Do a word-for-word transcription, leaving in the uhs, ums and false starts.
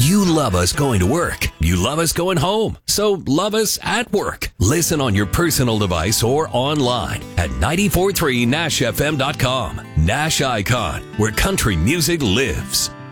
You love us going to work. You love us going home. So love us at work. Listen on your personal device or online at nine four three nash f m dot com. Nash Icon, where country music lives.